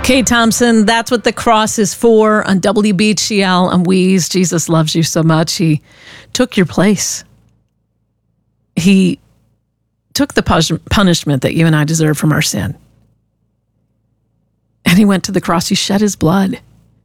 Kate Thompson, that's what the cross is for on WBGL and Wheeze. Jesus loves you so much. He took your place. He took the punishment that you and I deserve from our sin. And he went to the cross. He shed his blood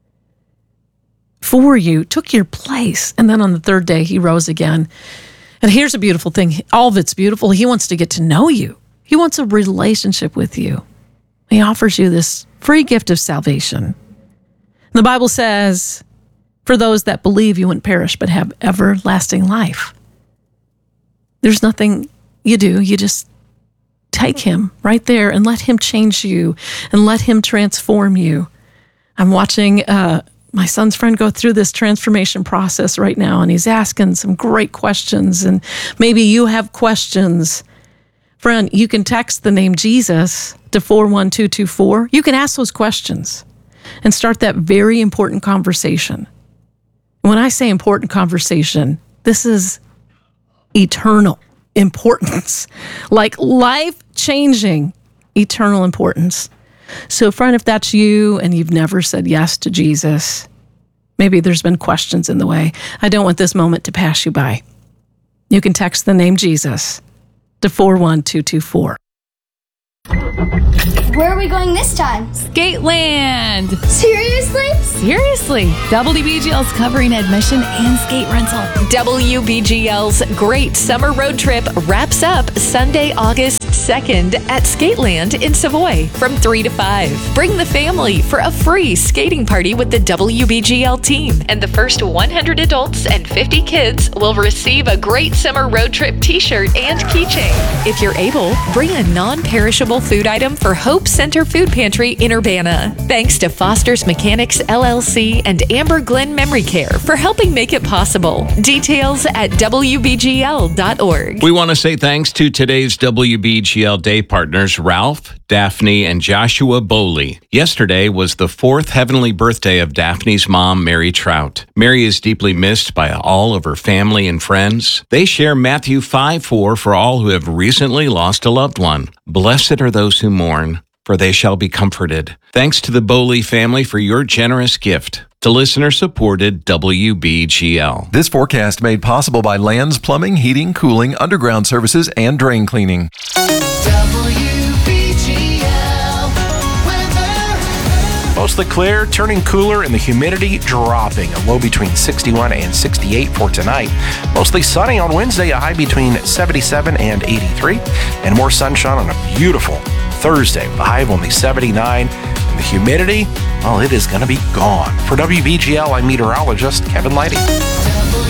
for you, took your place. And then on the third day, he rose again. And here's a beautiful thing. All of it's beautiful. He wants to get to know you. He wants a relationship with you. He offers you this free gift of salvation. The Bible says, for those that believe, you wouldn't perish, but have everlasting life. There's nothing you do. You just take him right there and let him change you and let him transform you. I'm watching my son's friend go through this transformation process right now, and he's asking some great questions, and maybe you have questions. Friend, you can text the name Jesus to 41224. You can ask those questions and start that very important conversation. When I say important conversation, this is eternal importance, like life-changing eternal importance. So, friend, if that's you and you've never said yes to Jesus, maybe there's been questions in the way. I don't want this moment to pass you by. You can text the name Jesus to 41224. Where are we going this time? Skateland! Seriously? WBGL's covering admission and skate rental. WBGL's Great Summer Road Trip wraps up Sunday, August 2nd at Skateland in Savoy from 3 to 5. Bring the family for a free skating party with the WBGL team. And the first 100 adults and 50 kids will receive a Great Summer Road Trip t-shirt and keychain. If you're able, bring a non-perishable food item for Hope Center Food Pantry in Urbana. Thanks to Foster's Mechanics LLC and Amber Glen Memory Care for helping make it possible. Details at WBGL.org. We want to say thanks to today's WBGL Day partners, Ralph, Daphne, and Joshua Bowley. Yesterday was the 4th heavenly birthday of Daphne's mom, Mary Trout. Mary is deeply missed by all of her family and friends. They share Matthew 5:4 for all who have recently lost a loved one. Blessed are those who mourn, for they shall be comforted. Thanks to the Bowley family for your generous gift to listener-supported WBGL. This forecast made possible by Lands Plumbing, Heating, Cooling, Underground Services, and Drain Cleaning. Mostly clear, turning cooler, and the humidity dropping. A low between 61 and 68 for tonight. Mostly sunny on Wednesday, a high between 77 and 83. And more sunshine on a beautiful Thursday, with a high of only 79. And the humidity, well, it is going to be gone. For WBGL, I'm meteorologist Kevin Lighty.